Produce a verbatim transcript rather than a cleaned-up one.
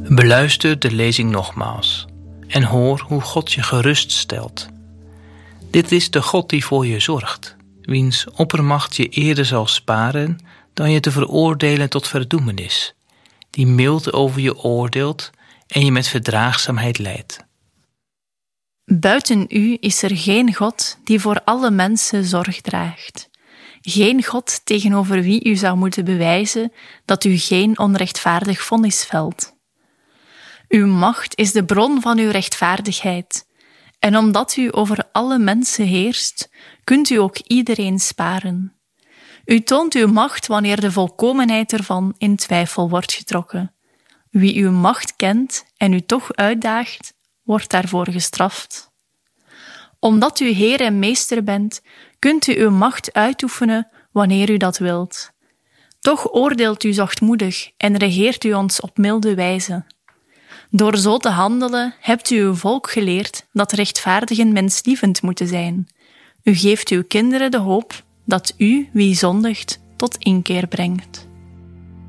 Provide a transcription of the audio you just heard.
Beluister de lezing nogmaals en hoor hoe God je geruststelt. Dit is de God die voor je zorgt, wiens oppermacht je eerder zal sparen dan je te veroordelen tot verdoemenis, die mild over je oordeelt en je met verdraagzaamheid leidt. Buiten u is er geen God die voor alle mensen zorg draagt. Geen God tegenover wie u zou moeten bewijzen dat u geen onrechtvaardig vonnis velt. Uw macht is de bron van uw rechtvaardigheid. En omdat u over alle mensen heerst, kunt u ook iedereen sparen. U toont uw macht wanneer de volkomenheid ervan in twijfel wordt getrokken. Wie uw macht kent en u toch uitdaagt, wordt daarvoor gestraft. Omdat u Heer en Meester bent, kunt u uw macht uitoefenen wanneer u dat wilt. Toch oordeelt u zachtmoedig en regeert u ons op milde wijze. Door zo te handelen hebt u uw volk geleerd dat rechtvaardigen menslievend moeten zijn. U geeft uw kinderen de hoop dat u, wie zondigt, tot inkeer brengt.